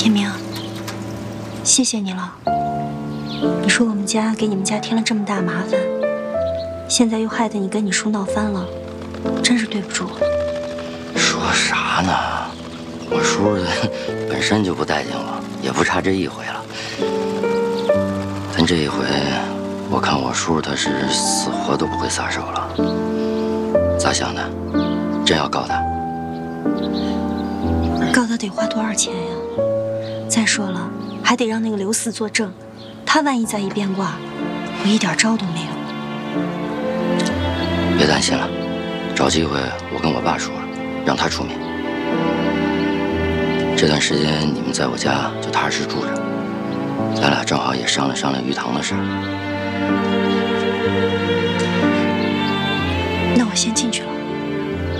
天明，谢谢你了。你说我们家给你们家添了这么大麻烦，现在又害得你跟你叔闹翻了，真是对不住。 说啥呢？我叔本身就不待见我，也不差这一回了。但这一回，我看我叔他是死活都不会撒手了。咋想的？真要告他？ 告他得花多少钱呀？再说了，还得让那个刘四作证，他万一再一变卦，我一点招都没有。 别担心了，找机会我跟我爸说，让他出面。这段时间你们在我家就踏实住着，咱俩正好也商量商量玉堂的事儿。 那我先进去了。